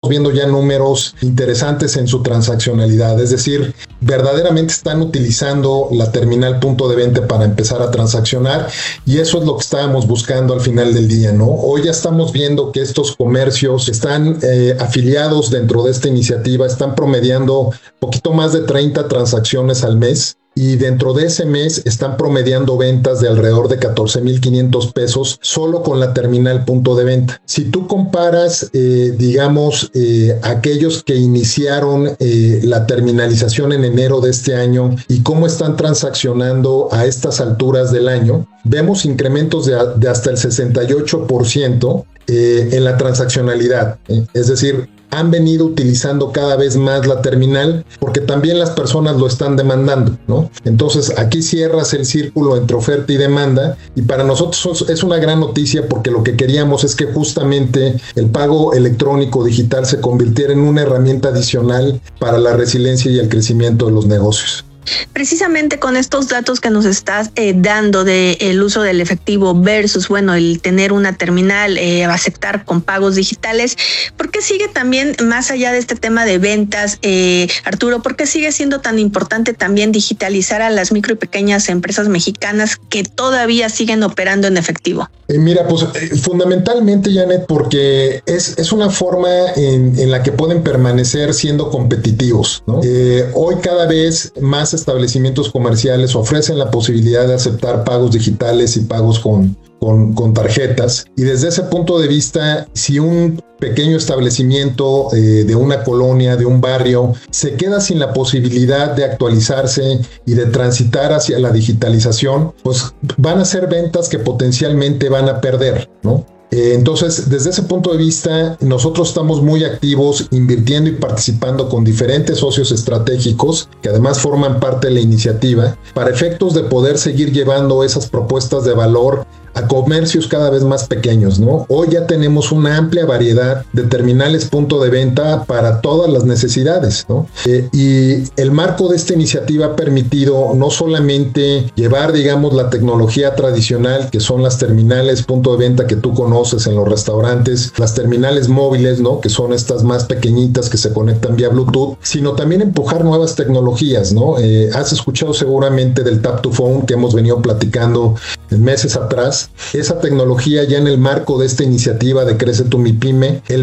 viendo ya números interesantes en su transaccionalidad, es decir, verdaderamente están utilizando la terminal punto de venta para empezar a transaccionar, y eso es lo que estábamos buscando al final del día, ¿no? Hoy ya estamos viendo que estos comercios están afiliados dentro de esta iniciativa, están promediando poquito más de 30 transacciones al mes. Y dentro de ese mes están promediando ventas de alrededor de 14,500 pesos solo con la terminal punto de venta. Si tú comparas, aquellos que iniciaron la terminalización en enero de este año y cómo están transaccionando a estas alturas del año, vemos incrementos de hasta el 68% en la transaccionalidad. Es decir, han venido utilizando cada vez más la terminal porque también las personas lo están demandando, ¿no? Entonces aquí cierras el círculo entre oferta y demanda, y para nosotros es una gran noticia porque lo que queríamos es que justamente el pago electrónico digital se convirtiera en una herramienta adicional para la resiliencia y el crecimiento de los negocios. Precisamente con estos datos que nos estás dando del uso del efectivo versus, el tener una terminal, aceptar con pagos digitales, ¿por qué sigue también, más allá de este tema de ventas, Arturo, por qué sigue siendo tan importante también digitalizar a las micro y pequeñas empresas mexicanas que todavía siguen operando en efectivo? Mira, pues fundamentalmente, Janet, porque es una forma en la que pueden permanecer siendo competitivos, ¿no? Hoy cada vez más establecimientos comerciales ofrecen la posibilidad de aceptar pagos digitales y pagos con tarjetas, y desde ese punto de vista, si un pequeño establecimiento de una colonia, de un barrio, se queda sin la posibilidad de actualizarse y de transitar hacia la digitalización, pues van a ser ventas que potencialmente van a perder, ¿no? Entonces, desde ese punto de vista, nosotros estamos muy activos invirtiendo y participando con diferentes socios estratégicos que además forman parte de la iniciativa para efectos de poder seguir llevando esas propuestas de valor a comercios cada vez más pequeños, ¿no? Hoy ya tenemos una amplia variedad de terminales punto de venta para todas las necesidades, ¿no? Y el marco de esta iniciativa ha permitido no solamente llevar, la tecnología tradicional, que son las terminales punto de venta que tú conoces en los restaurantes, las terminales móviles, ¿no? Que son estas más pequeñitas que se conectan vía Bluetooth, sino también empujar nuevas tecnologías, ¿no? Has escuchado seguramente del Tap to Phone que hemos venido platicando meses atrás. Esa tecnología, ya en el marco de esta iniciativa de Crece tu MIPYME, el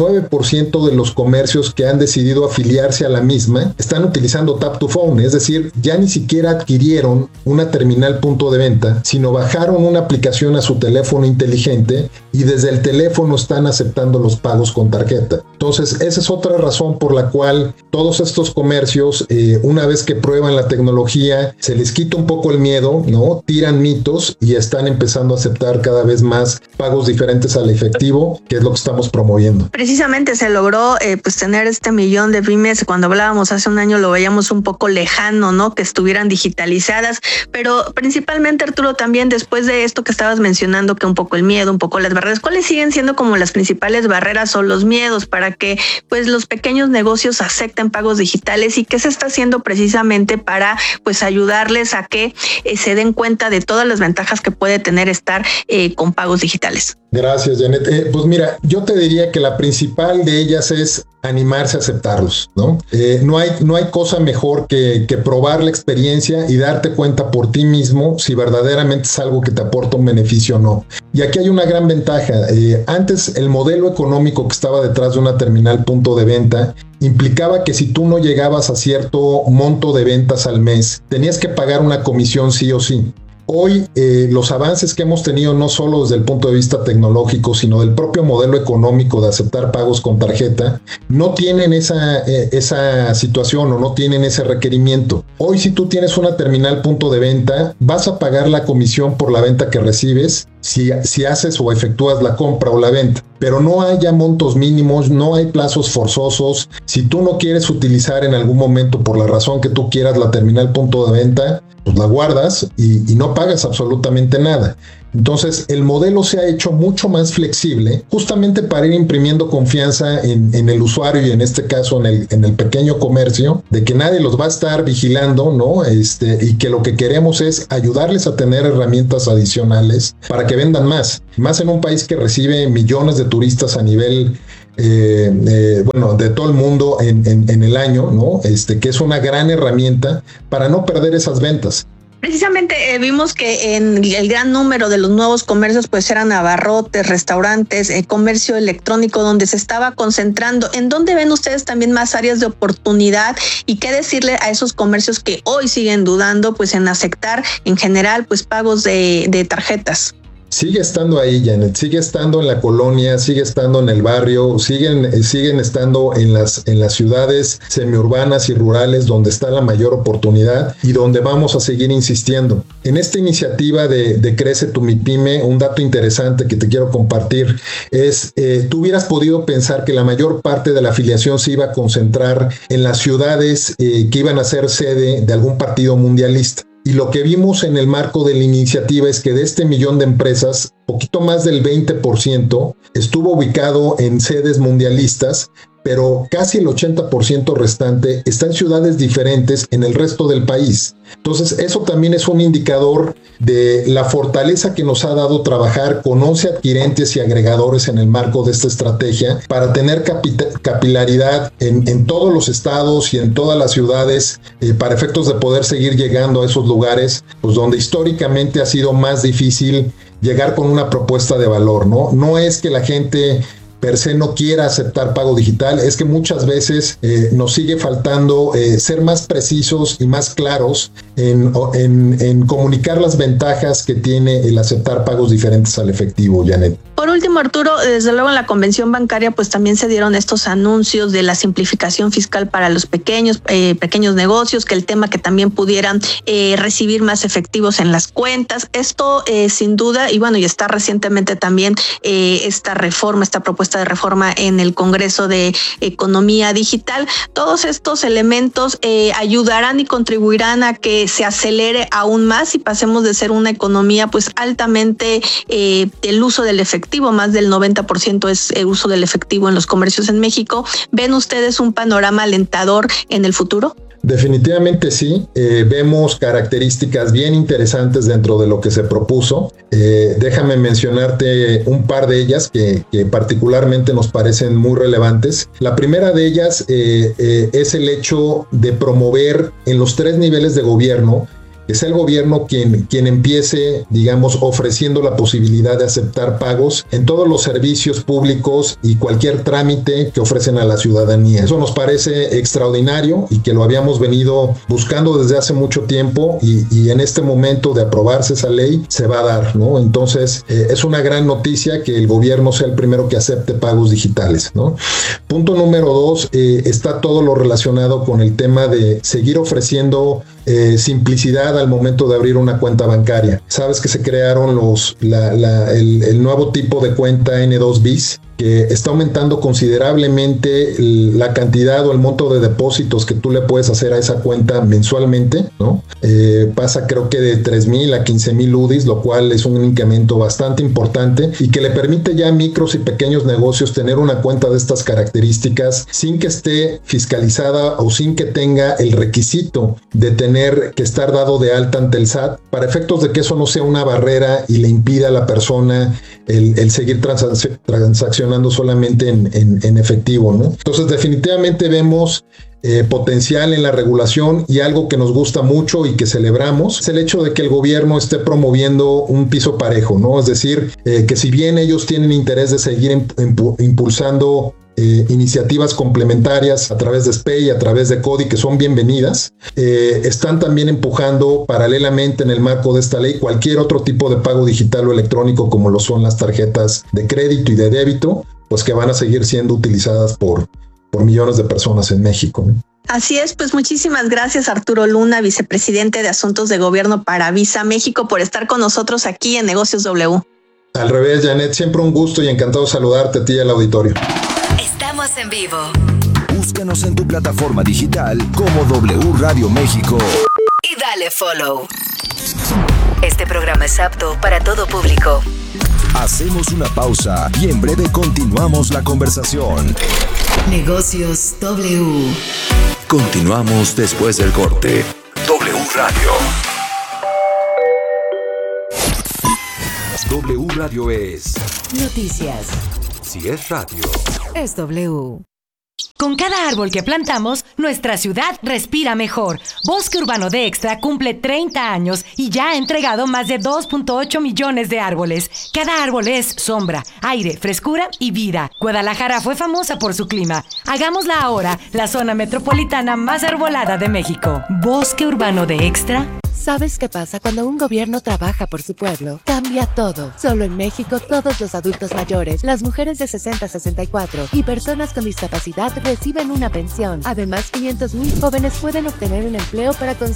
29% de los comercios que han decidido afiliarse a la misma están utilizando Tap to Phone, es decir, ya ni siquiera adquirieron una terminal punto de venta, sino bajaron una aplicación a su teléfono inteligente y desde el teléfono están aceptando los pagos con tarjeta. Entonces, esa es otra razón por la cual todos estos comercios, una vez que prueban la tecnología, se les quita un poco el miedo, ¿no? Tiran mitos y están empezando a aceptar cada vez más pagos diferentes al efectivo, que es lo que estamos promoviendo. Precisamente se logró tener este millón de pymes. Cuando hablábamos hace un año lo veíamos un poco lejano, ¿no? Que estuvieran digitalizadas, pero principalmente, Arturo, también después de esto que estabas mencionando, que un poco el miedo, un poco las barreras, ¿cuáles siguen siendo como las principales barreras o los miedos para que los pequeños negocios acepten pagos digitales, y qué se está haciendo precisamente para ayudarles a que se den cuenta de todas las ventajas que puede tener estar con pagos digitales? Gracias, Janet. Pues mira, yo te diría que la principal de ellas es animarse a aceptarlos, ¿no? No hay cosa mejor que probar la experiencia y darte cuenta por ti mismo si verdaderamente es algo que te aporta un beneficio o no. Y aquí hay una gran ventaja. Antes, el modelo económico que estaba detrás de una terminal punto de venta implicaba que si tú no llegabas a cierto monto de ventas al mes, tenías que pagar una comisión sí o sí. Hoy los avances que hemos tenido, no solo desde el punto de vista tecnológico, sino del propio modelo económico de aceptar pagos con tarjeta, no tienen esa situación o no tienen ese requerimiento. Hoy, si tú tienes una terminal punto de venta, vas a pagar la comisión por la venta que recibes si haces o efectúas la compra o la venta. Pero no hay ya montos mínimos, no hay plazos forzosos. Si tú no quieres utilizar en algún momento, por la razón que tú quieras, la terminal punto de venta, pues la guardas y no pagas absolutamente nada. Entonces, el modelo se ha hecho mucho más flexible, justamente para ir imprimiendo confianza en el usuario y en este caso en el pequeño comercio, de que nadie los va a estar vigilando, ¿no? Y que lo que queremos es ayudarles a tener herramientas adicionales para que vendan más en un país que recibe millones de turistas a nivel de todo el mundo en el año, ¿no? Que es una gran herramienta para no perder esas ventas. Precisamente vimos que en el gran número de los nuevos comercios pues eran abarrotes, restaurantes, comercio electrónico, donde se estaba concentrando. ¿En dónde ven ustedes también más áreas de oportunidad y qué decirle a esos comercios que hoy siguen dudando pues en aceptar en general pues pagos de tarjetas? Sigue estando ahí, Janet, sigue estando en la colonia, sigue estando en el barrio, siguen estando en las ciudades semiurbanas y rurales donde está la mayor oportunidad y donde vamos a seguir insistiendo. En esta iniciativa de Crece tu MIPYME, un dato interesante que te quiero compartir es, tú hubieras podido pensar que la mayor parte de la afiliación se iba a concentrar en las ciudades que iban a ser sede de algún partido mundialista. Y lo que vimos en el marco de la iniciativa es que de este 1,000,000 de empresas, poquito más del 20% estuvo ubicado en sedes mundialistas, pero casi el 80% restante está en ciudades diferentes en el resto del país. Entonces, eso también es un indicador de la fortaleza que nos ha dado trabajar con 11 adquirentes y agregadores en el marco de esta estrategia para tener capilaridad en todos los estados y en todas las ciudades para efectos de poder seguir llegando a esos lugares, pues donde históricamente ha sido más difícil llegar con una propuesta de valor, ¿no? No es que la gente per se no quiera aceptar pago digital, es que muchas veces nos sigue faltando ser más precisos y más claros en comunicar las ventajas que tiene el aceptar pagos diferentes al efectivo, Janet. Por último, Arturo, desde luego en la convención bancaria pues también se dieron estos anuncios de la simplificación fiscal para los pequeños negocios, que el tema que también pudieran recibir más efectivos en las cuentas. Esto sin duda, y bueno, y está recientemente también esta propuesta de reforma en el Congreso de Economía Digital. Todos estos elementos ayudarán y contribuirán a que se acelere aún más y pasemos de ser una economía pues altamente del uso del efectivo, más del 90% es el uso del efectivo en los comercios en México. ¿Ven ustedes un panorama alentador en el futuro? Definitivamente sí, vemos características bien interesantes dentro de lo que se propuso. Déjame mencionarte un par de ellas que particularmente nos parecen muy relevantes. La primera de ellas es el hecho de promover en los 3 niveles de gobierno, que sea el gobierno quien empiece, digamos, ofreciendo la posibilidad de aceptar pagos en todos los servicios públicos y cualquier trámite que ofrecen a la ciudadanía. Eso nos parece extraordinario y que lo habíamos venido buscando desde hace mucho tiempo y en este momento de aprobarse esa ley se va a dar, ¿no? Entonces, es una gran noticia que el gobierno sea el primero que acepte pagos digitales, ¿no? Punto número 2, está todo lo relacionado con el tema de seguir ofreciendo simplicidad al momento de abrir una cuenta bancaria. Sabes que se crearon el nuevo tipo de cuenta N2 bis, que está aumentando considerablemente la cantidad o el monto de depósitos que tú le puedes hacer a esa cuenta mensualmente, ¿no? Pasa creo que de 3,000 a 15,000 UDIs, lo cual es un incremento bastante importante y que le permite ya a micros y pequeños negocios tener una cuenta de estas características sin que esté fiscalizada o sin que tenga el requisito de tener que estar dado de alta ante el SAT, para efectos de que eso no sea una barrera y le impida a la persona el seguir transaccionando solamente en efectivo, ¿no? Entonces definitivamente vemos potencial en la regulación y algo que nos gusta mucho y que celebramos es el hecho de que el gobierno esté promoviendo un piso parejo, ¿no? Es decir, que si bien ellos tienen interés de seguir impulsando iniciativas complementarias a través de SPEI, a través de CODI, que son bienvenidas, están también empujando paralelamente en el marco de esta ley cualquier otro tipo de pago digital o electrónico, como lo son las tarjetas de crédito y de débito, pues que van a seguir siendo utilizadas por millones de personas en México, ¿no? Así es, pues muchísimas gracias Arturo Luna, vicepresidente de Asuntos de Gobierno para Visa México, por estar con nosotros aquí en Negocios W. Al revés, Janet, siempre un gusto y encantado de saludarte a ti y al auditorio. Estamos en vivo. Búscanos en tu plataforma digital como W Radio México y dale follow. Este programa es apto para todo público. Hacemos una pausa y en breve continuamos la conversación. Negocios W. Continuamos después del corte. W Radio. W Radio es noticias, Así es radio. Es W. Con cada árbol que plantamos, nuestra ciudad respira mejor. Bosque Urbano de Extra cumple 30 años y ya ha entregado más de 2.8 millones de árboles. Cada árbol es sombra, aire, frescura y vida. Guadalajara fue famosa por su clima. Hagámosla ahora la zona metropolitana más arbolada de México. Bosque Urbano de Extra. ¿Sabes qué pasa cuando un gobierno trabaja por su pueblo? Cambia todo. Solo en México, todos los adultos mayores, las mujeres de 60 a 64 y personas con discapacidad reciben una pensión. Además, 500,000 jóvenes pueden obtener un empleo para